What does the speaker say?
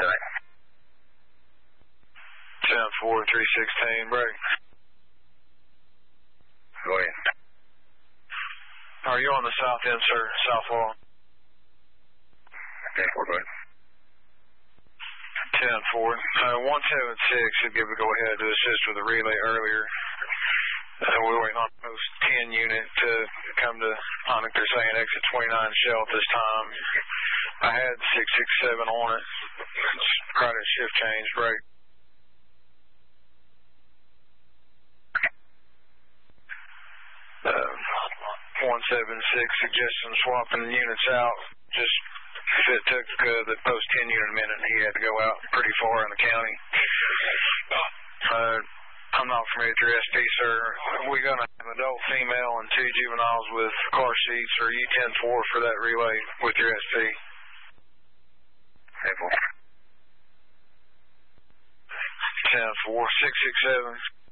tonight. 10-4, 316, break. Go ahead. Are you on the south end, sir? South wall. 10-4, go ahead. 10-4. 176 should give a go-ahead to assist with the relay earlier. We're waiting on post 10 unit to come to Onyx. They're saying exit 29 shell at this time. I had 667 on it. It's right at shift change, break. Uh, 176 suggestion swapping units out. Just if it took the post 10 unit a minute, he had to go out pretty far in the county. I'm not familiar with your SP, sir. We're going to have an adult female and 2 juveniles with car seats. Are you 10-4 for that relay with your SP? 10-4. 10-4. 667.